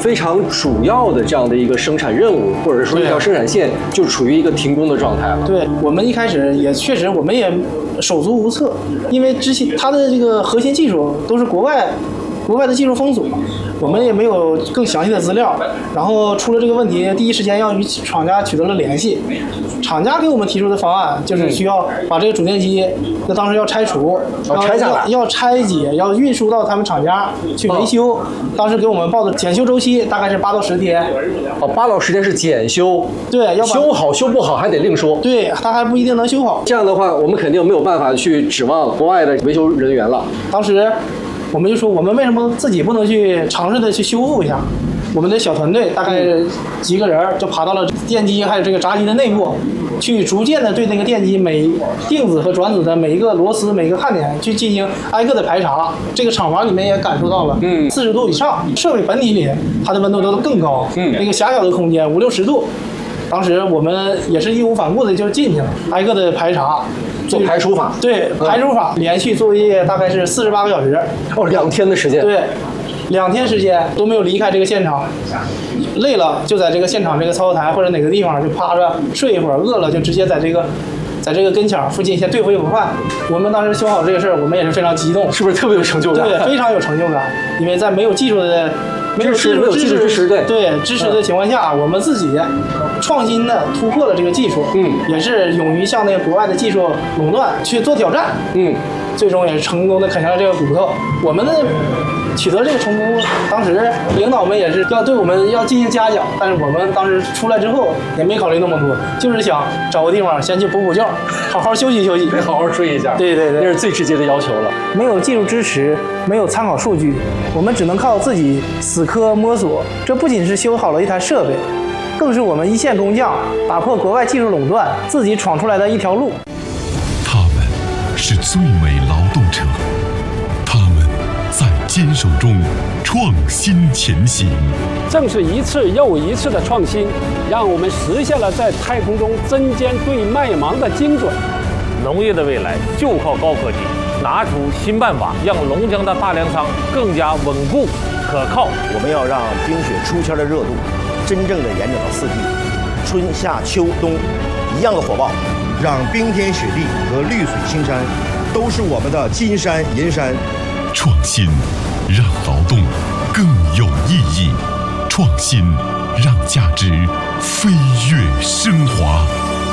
非常主要的这样的一个生产任务，或者说一条生产线就处于一个停工的状态了。 对，我们一开始也确实，我们也手足无措，因为之前它的这个核心技术都是国外的技术封锁，我们也没有更详细的资料。然后出了这个问题，第一时间要与厂家取得了联系。厂家给我们提出的方案就是需要把这个主电机，那当时要拆除， 拆下来， 要拆解，要运输到他们厂家去维修。当时给我们报的检修周期大概是8到10天。 8到10天是检修， 对，要修好修不好还得另说。 对，它还不一定能修好。 这样的话，我们肯定没有办法去指望国外的维修人员了。 当时我们就说，我们为什么自己不能去尝试的去修复一下？我们的小团队大概几个人就爬到了电机还有这个闸机的内部，去逐渐的对那个电机每定子和转子的每一个螺丝、每一个焊点去进行挨个的排查。这个厂房里面也感受到了，40度以上，设备本体里它的温度都更高，那个狭小的空间5、60度。当时我们也是义无反顾的就进去了，挨个的排查。 做排除法， 对，排除法连续作业大概是48个小时， 哦，2天的时间， 对，2天时间都没有离开这个现场，累了就在这个现场这个操作台或者哪个地方就趴着睡一会儿，饿了就直接在这个跟前附近先对付一口饭。我们当时修好这个事儿，我们也是非常激动， 是不是特别有成就感？ 对，非常有成就感，因为在没有技术的。没有技术支持的情况下，我们自己创新的突破了这个技术，也是勇于向那个国外的技术垄断去做挑战，最终也是成功的啃下了这个骨头。我们的取得这个成功，当时领导们也是要对我们要进行嘉奖，但是我们当时出来之后也没考虑那么多，就是想找个地方先去补觉，好好休息休息， 得好好睡一下。 对， 那是最直接的要求了。 没有技术支持，没有参考数据，我们只能靠自己死磕摸索。这不仅是修好了一台设备，更是我们一线工匠打破国外技术垄断，自己闯出来的一条路。 他们是最美劳动者，他们在坚守中创新前行。 正是一次又一次的创新，让我们实现了在太空中针尖对麦芒的精准。 农业的未来就靠高科技，拿出新办法，让龙江的大粮仓更加稳固可靠。 我们要让冰雪出签的热度真正的延展到4季，春夏秋冬一样的火爆， 让冰天雪地和绿水青山都是我们的金山银山。 创新让劳动更有意义，创新让价值飞跃升华。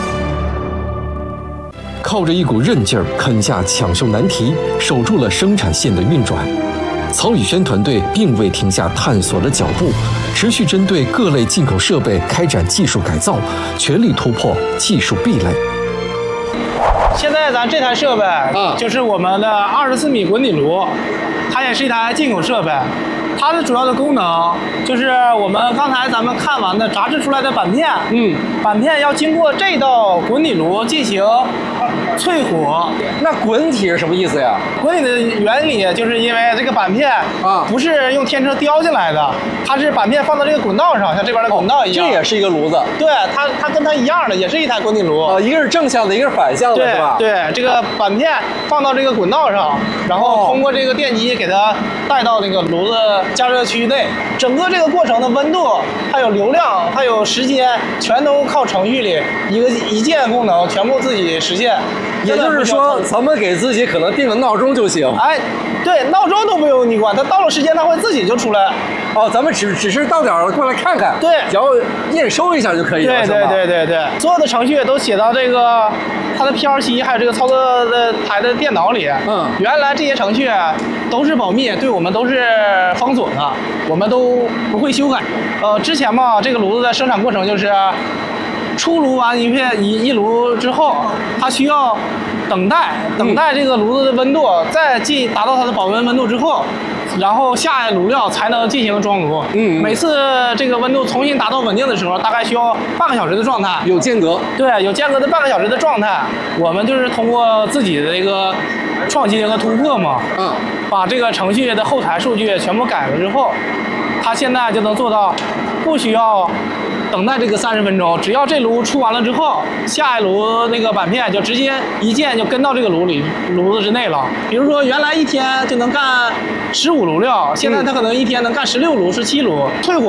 靠着一股韧劲儿啃下抢修难题，守住了生产线的运转。曹宇轩团队并未停下探索的脚步，持续针对各类进口设备开展技术改造，全力突破技术壁垒。 现在咱这台设备就是我们的24米滚底炉，它也是一台进口设备。它的主要的功能就是我们刚才咱们看完的炸制出来的板片，板片要经过这道滚底炉进行淬火。 那滚体是什么意思呀？ 滚体的原理就是因为这个板片不是用天车雕进来的，它是板片放到这个滚道上，像这边的滚道一样。 这也是一个炉子。 对，它跟它一样的，也是一台滚底炉。 一个是正向的，一个是反向的，是吧？ 对，这个板片放到这个滚道上，然后通过这个电机给它带到那个炉子加热区域内，整个这个过程的温度、还有流量、还有时间，全都靠程序里一键功能全部自己实现。 也就是说，咱们给自己可能定个闹钟就行。 哎，对，闹钟都不用你管，它到了时间它会自己就出来。 哦，咱们只是到点儿过来看看， 对， 只要验收一下就可以了， 对，所有的程序都写到这个它的 PLC 还有这个操作的台的电脑里。原来这些程序都是保密，对我们都是封锁的，我们都不会修改。之前嘛，这个炉子的生产过程就是出炉完一炉之后，它需要等待这个炉子的温度，再达到它的保温温度之后，然后下炉料才能进行装炉。每次这个温度重新达到稳定的时候，大概需要半个小时的状态。 有间隔。 对，有间隔的半个小时的状态，我们就是通过自己的一个创新和突破嘛，把这个程序的后台数据全部改了之后，它现在就能做到不需要等待这个30分钟，只要这炉出完了之后，下一炉那个板片就直接一键就跟到这个炉子之内了。比如说原来一天就能干15炉料，现在它可能一天能干16炉、17炉。淬火